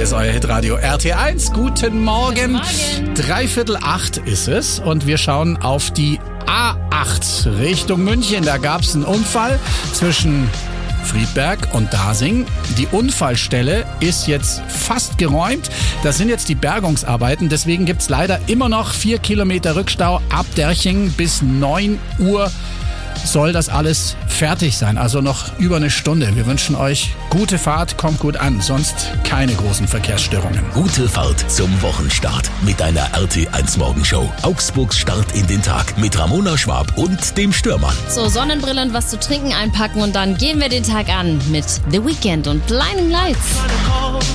Hier ist euer Hitradio RT1. Guten Morgen. Morgen. 7:45 ist es und wir schauen auf die A8 Richtung München. Da gab es einen Unfall zwischen Friedberg und Dasing. Die Unfallstelle ist jetzt fast geräumt. Das sind jetzt die Bergungsarbeiten. Deswegen gibt es leider immer noch 4 Kilometer Rückstau ab Derching. Bis 9 Uhr soll das alles fertig sein. Also noch über eine Stunde. Wir wünschen euch gute Fahrt, kommt gut an. Sonst keine großen Verkehrsstörungen. Gute Fahrt zum Wochenstart mit deiner RT1 Morgenshow. Augsburgs Start in den Tag mit Ramona Schwab und dem Stürmann. So, Sonnenbrille und was zu trinken einpacken und dann gehen wir den Tag an mit The Weeknd und Blinding Lights.